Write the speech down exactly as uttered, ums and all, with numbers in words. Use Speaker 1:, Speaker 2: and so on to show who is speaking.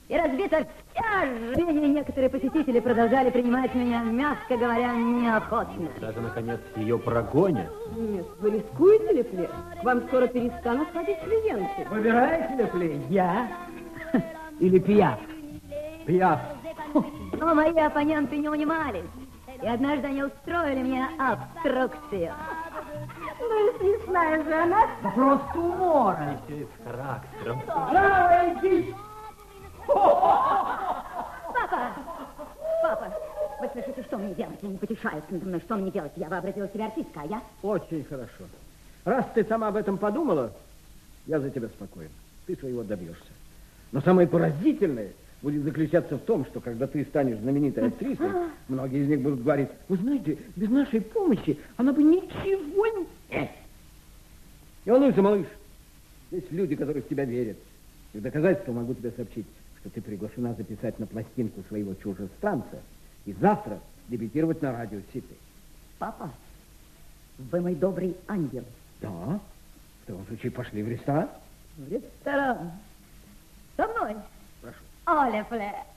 Speaker 1: и разбита вся жизнь. Некоторые посетители продолжали принимать меня, мягко говоря, неохотно.
Speaker 2: Даже, наконец, ее прогонят.
Speaker 3: Нет, вы рискуете, Лепле? К вам скоро перестанут ходить клиенты.
Speaker 4: Выбираете, Лепле, я или Пиаф? Пиаф.
Speaker 1: Но мои оппоненты не унимались. И однажды они устроили мне обструкцию.
Speaker 3: Ну и смешная же она.
Speaker 4: Да просто умора.
Speaker 2: Еще и с характером.
Speaker 4: Браво, иди!
Speaker 1: Папа! Папа! Вы слышите, что мне делать? Я не потешаюсь надо мной. Что мне делать? Я вообразила себя артисткой, а я?
Speaker 4: Очень хорошо. Раз ты сама об этом подумала, я за тебя спокоен. Ты своего добьешься. Но самое поразительное будет заключаться в том, что когда ты станешь знаменитой актрисой, многие из них будут говорить: вы знаете, без нашей помощи она бы ничего не... Не волнуйся, малыш. Есть люди, которые в тебя верят. И в доказательство могу тебе сообщить, что ты приглашена записать на пластинку своего чужестранца и завтра дебютировать на радио Сити.
Speaker 1: Папа, вы мой добрый ангел.
Speaker 4: Да? В таком случае пошли в ресторан.
Speaker 1: В ресторан. Со мной.
Speaker 4: Прошу.
Speaker 1: Оля Фле.